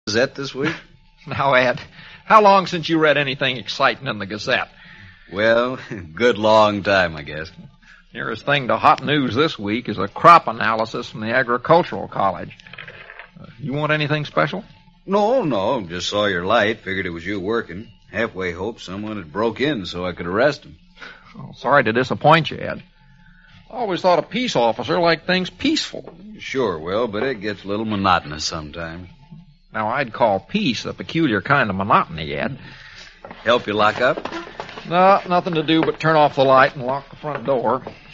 Gazette this week? Now, Ed, how long since you read anything exciting in the Gazette? Well, good long time, I guess. Nearest thing to hot news this week is a crop analysis from the Agricultural College. You want anything special? No, just saw your light, figured it was you working. Halfway hoped someone had broke in so I could arrest him. Oh, sorry to disappoint you, Ed. I always thought a peace officer liked things peaceful. Sure, Will, but it gets a little monotonous sometimes. Now, I'd call peace a peculiar kind of monotony, Ed. Help you lock up? No, nothing to do but turn off the light and lock the front door.